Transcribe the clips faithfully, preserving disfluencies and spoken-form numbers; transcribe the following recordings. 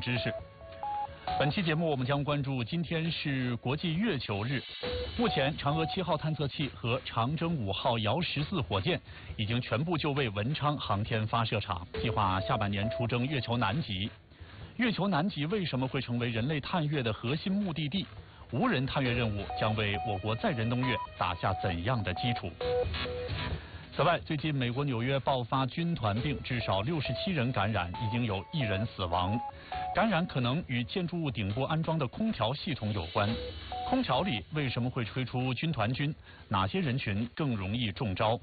知识。本期节目我们将关注，今天是国际月球日。目前，嫦娥七号探测器和长征五号遥十四火箭已经全部就位文昌航天发射场，计划下半年出征月球南极。月球南极为什么会成为人类探月的核心目的地？无人探月任务将为我国载人登月打下怎样的基础？此外，最近美国纽约爆发军团病，至少六十七人感染，已经有一人死亡。感染可能与建筑物顶部安装的空调系统有关。空调里为什么会吹出军团菌？哪些人群更容易中招？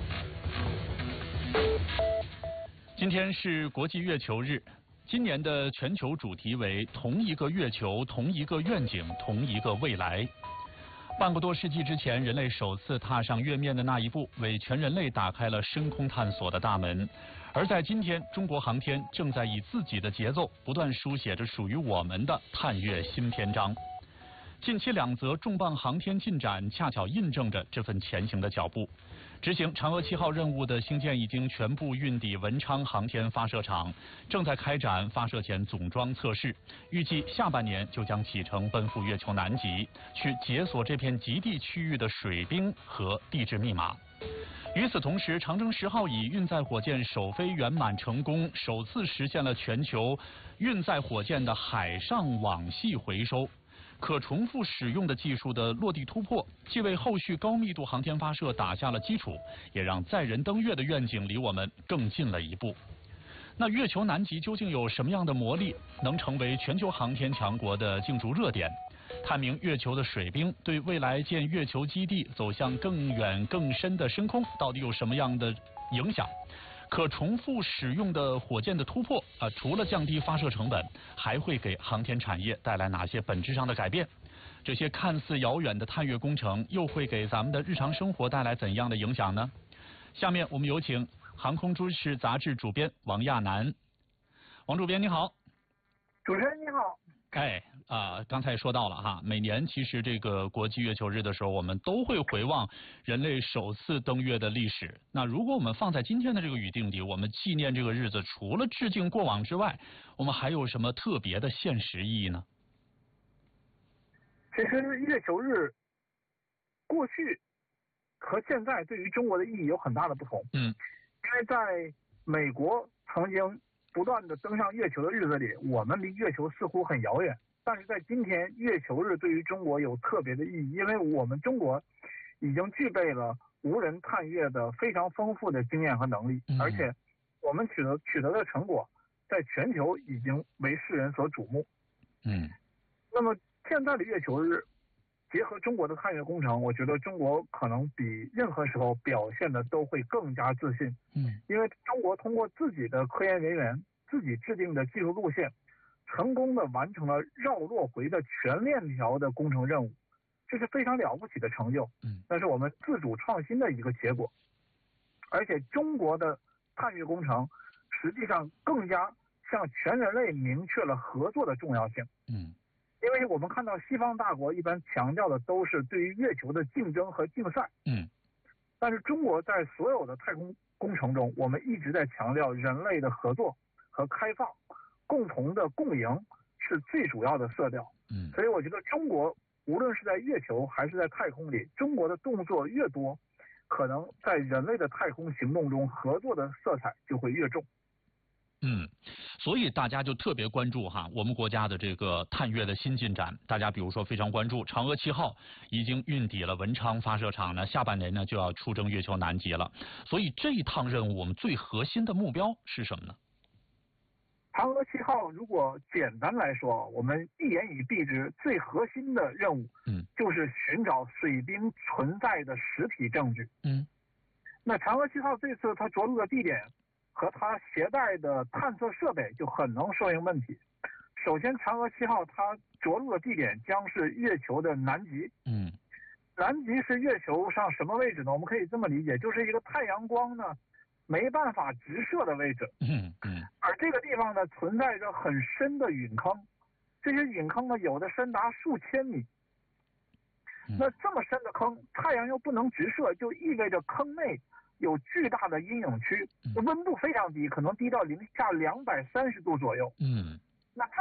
今天是国际月球日，今年的全球主题为“同一个月球，同一个愿景，同一个未来”。半个多世纪之前，人类首次踏上月面的那一步，为全人类打开了深空探索的大门。而在今天，中国航天正在以自己的节奏，不断书写着属于我们的探月新篇章。近期两则重磅航天进展，恰巧印证着这份前行的脚步。执行嫦娥七号任务的星舰已经全部运抵文昌航天发射场，正在开展发射前总装测试，预计下半年就将启程奔赴月球南极，去解锁这片极地区域的水冰和地质密码。与此同时，长征十号乙运载火箭首飞圆满成功，首次实现了全球运载火箭的海上网系回收。可重复使用的技术的落地突破，既为后续高密度航天发射打下了基础，也让载人登月的愿景离我们更近了一步。那月球南极究竟有什么样的魔力，能成为全球航天强国的竞逐热点？探明月球的水冰对未来建月球基地走向更远更深的深空到底有什么样的影响？可重复使用的火箭的突破啊、呃，除了降低发射成本，还会给航天产业带来哪些本质上的改变？这些看似遥远的探月工程，又会给咱们的日常生活带来怎样的影响呢？下面我们有请《航空知识》杂志主编王亚楠。王主编你好。 主持人你好。 哎啊、呃，刚才说到了哈，每年其实这个国际月球日的时候，我们都会回望人类首次登月的历史。那如果我们放在今天的这个语境里，我们纪念这个日子，除了致敬过往之外，我们还有什么特别的现实意义呢？ 其实月球日过去和现在对于中国的意义有很大的不同。 嗯， 因为在美国曾经不断的登上月球的日子里，我们离月球似乎很遥远。但是在今天，月球日对于中国有特别的意义，因为我们中国已经具备了无人探月的非常丰富的经验和能力，而且我们取得取得的成果在全球已经为世人所瞩目。 嗯， 那么现在的月球日结合中国的探月工程，我觉得中国可能比任何时候表现的都会更加自信。 嗯， 因为中国通过自己的科研人员自己制定的技术路线，成功的完成了绕落回的全链条的工程任务，这是非常了不起的成就。 嗯， 那是我们自主创新的一个结果。而且中国的探月工程实际上更加向全人类明确了合作的重要性。 嗯。 因为我们看到西方大国一般强调的都是对于月球的竞争和竞赛， 嗯， 但是中国在所有的太空工程中，我们一直在强调人类的合作和开放，共同的共赢是最主要的色调。 嗯， 所以我觉得中国无论是在月球还是在太空里，中国的动作越多，可能在人类的太空行动中合作的色彩就会越重。 嗯，所以大家就特别关注哈，我们国家的这个探月的新进展。大家比如说非常关注嫦娥七号已经运抵了文昌发射场呢，下半年呢就要出征月球南极了。所以这一趟任务我们最核心的目标是什么呢？ 嫦娥七号如果简单来说，我们一言以蔽之，最核心的任务，嗯，就是寻找水冰存在的实体证据。嗯，那嫦娥七号这次它着陆的地点和它携带的探测设备就很能说明问题。首先，嫦娥七号它着陆的地点将是月球的南极。嗯，南极是月球上什么位置呢？我们可以这么理解，就是一个太阳光呢没办法直射的位置。嗯嗯。而这个地方呢存在着很深的陨坑，这些陨坑呢有的深达数千米。那这么深的坑，太阳又不能直射，就意味着坑内有巨大的阴影区，温度非常低，可能低到零下两百三十度左右。嗯，